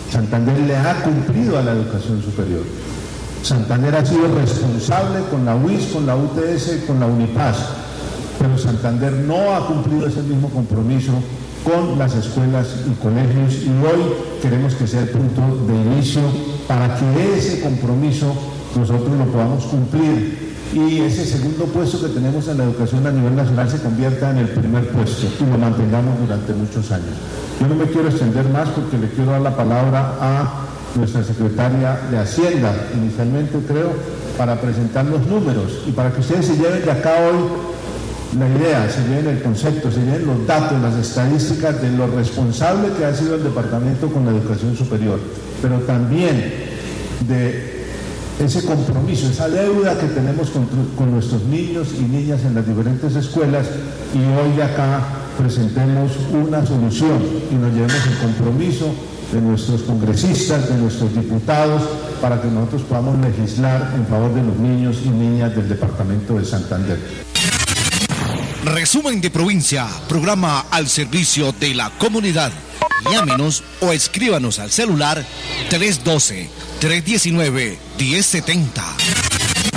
Santander le ha cumplido a la educación superior. Santander ha sido responsable con la UIS, con la UTS, con la Unipaz, pero Santander no ha cumplido ese mismo compromiso con las escuelas y colegios, y hoy queremos que sea el punto de inicio para que ese compromiso nosotros lo podamos cumplir y ese segundo puesto que tenemos en la educación a nivel nacional se convierta en el primer puesto y lo mantengamos durante muchos años. Yo no me quiero extender más porque le quiero dar la palabra a nuestra secretaria de Hacienda, inicialmente creo, para presentar los números y para que ustedes se lleven de acá hoy la idea, se lleven el concepto, se lleven los datos, las estadísticas de lo responsable que ha sido el departamento con la educación superior, pero también de ese compromiso, esa deuda que tenemos con nuestros niños y niñas en las diferentes escuelas, y hoy de acá presentemos una solución y nos llevemos el compromiso de nuestros congresistas, de nuestros diputados, para que nosotros podamos legislar en favor de los niños y niñas del departamento de Santander. Resumen de provincia, programa al servicio de la comunidad. Llámenos o escríbanos al celular 312-319-1070.